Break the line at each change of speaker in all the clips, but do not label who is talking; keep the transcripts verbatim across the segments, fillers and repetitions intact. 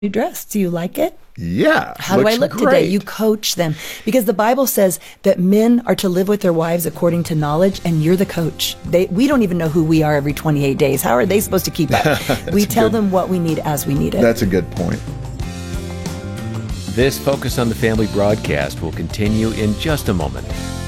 dress. Do you like it?
Yeah.
How do I look
great.
today? You coach them. Because the Bible says that men are to live with their wives according to knowledge, and you're the coach. They, we don't even know who we are every twenty-eight days. How are they supposed to keep up? We tell
good,
them what we need as we need it.
That's a good point.
This Focus on the Family broadcast will continue in just a moment.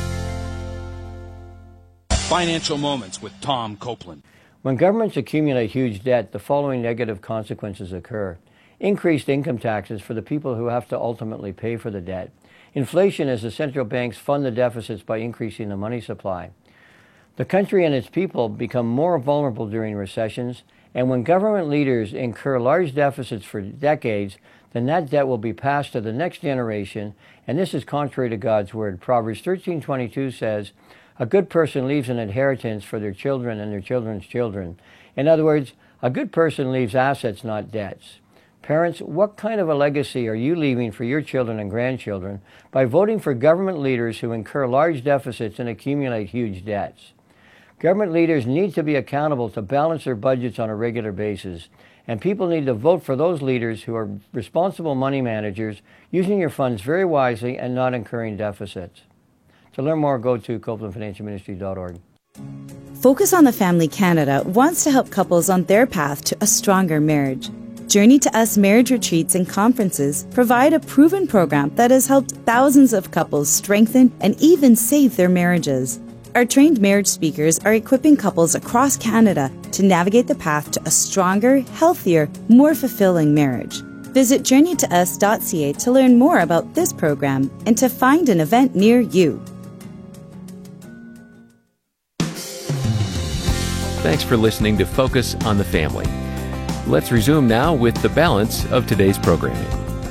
Financial Moments with Tom Copeland.
When governments accumulate huge debt, the following negative consequences occur. Increased income taxes for the people who have to ultimately pay for the debt. Inflation as the central banks fund the deficits by increasing the money supply. The country and its people become more vulnerable during recessions, and when government leaders incur large deficits for decades, then that debt will be passed to the next generation, and this is contrary to God's word. Proverbs thirteen twenty-two says, "A good person leaves an inheritance for their children and their children's children." In other words, a good person leaves assets, not debts. Parents, what kind of a legacy are you leaving for your children and grandchildren by voting for government leaders who incur large deficits and accumulate huge debts? Government leaders need to be accountable to balance their budgets on a regular basis, and people need to vote for those leaders who are responsible money managers, using your funds very wisely and not incurring deficits. To learn more, go to copeland financial ministry dot org.
Focus on the Family Canada wants to help couples on their path to a stronger marriage. Journey to Us marriage retreats and conferences provide a proven program that has helped thousands of couples strengthen and even save their marriages. Our trained marriage speakers are equipping couples across Canada to navigate the path to a stronger, healthier, more fulfilling marriage. Visit journey to us dot c a to learn more about this program and to find an event near you.
Thanks for listening to Focus on the Family. Let's resume now with the balance of today's programming.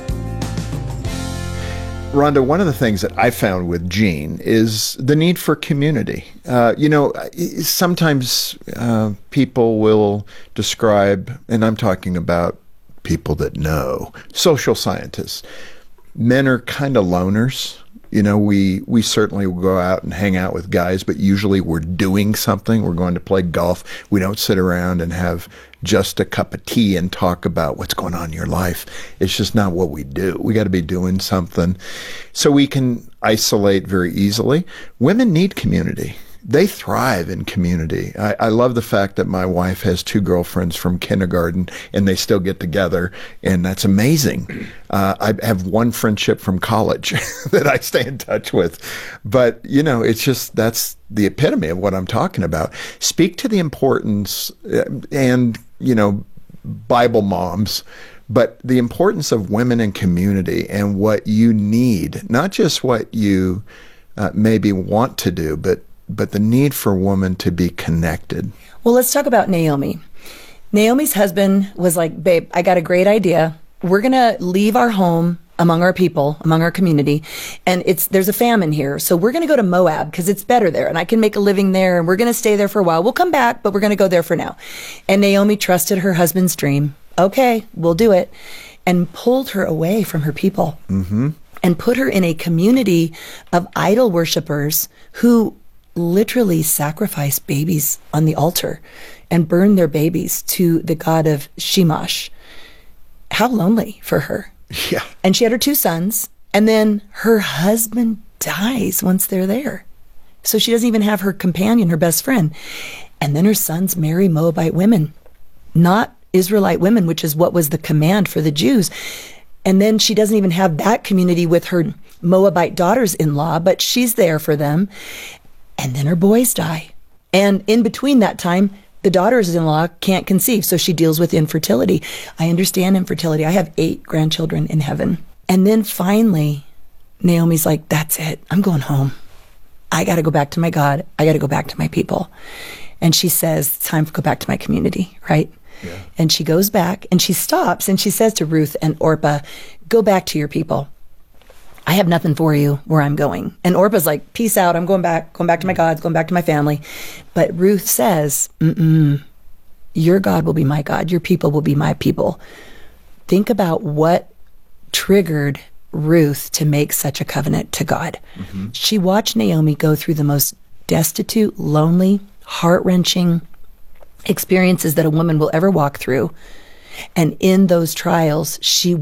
Rhonda, one of the things that I found with Jean is the need for community. Uh, you know, sometimes uh, people will describe, and I'm talking about people that know, social scientists. Men are kind of loners. You know, we, we certainly will go out and hang out with guys, but usually we're doing something. We're going to play golf. We don't sit around and have just a cup of tea and talk about what's going on in your life. It's just not what we do. We got to be doing something. So we can isolate very easily. Women need community. They thrive in community. I, I love the fact that my wife has two girlfriends from kindergarten and they still get together, and that's amazing. Uh, I have one friendship from college that I stay in touch with. But, you know, it's just, that's the epitome of what I'm talking about. Speak to the importance uh, and, you know, Bible moms, but the importance of women in community and what you need, not just what you uh, maybe want to do, but but the need for women to be connected.
Well, let's talk about Naomi. Naomi's husband was like, babe, I got a great idea. We're going to leave our home among our people, among our community, and it's there's a famine here. So we're going to go to Moab because it's better there, and I can make a living there, and we're going to stay there for a while. We'll come back, but we're going to go there for now. And Naomi trusted her husband's dream. Okay, we'll do it. And pulled her away from her people
mm-hmm.
and put her in a community of idol worshipers who literally sacrifice babies on the altar and burn their babies to the god of Shamash. How lonely for her.
Yeah.
And she had her two sons, and then her husband dies once they're there. So she doesn't even have her companion, her best friend. And then her sons marry Moabite women, not Israelite women, which is what was the command for the Jews. And then she doesn't even have that community with her Moabite daughters-in-law, but she's there for them. And then her boys die. And in between that time, the daughters-in-law can't conceive, so she deals with infertility. I understand infertility. I have eight grandchildren in heaven. And then finally, Naomi's like, that's it. I'm going home. I got to go back to my God. I got to go back to my people. And she says, it's time to go back to my community, right?
Yeah.
And she goes back, and she stops, and she says to Ruth and Orpah, go back to your people. I have nothing for you where I'm going. And Orpah's like, peace out. I'm going back, going back to my God, going back to my family. But Ruth says, mm-mm, your God will be my God. Your people will be my people. Think about what triggered Ruth to make such a covenant to God.
Mm-hmm.
She watched Naomi go through the most destitute, lonely, heart-wrenching experiences that a woman will ever walk through. And in those trials, she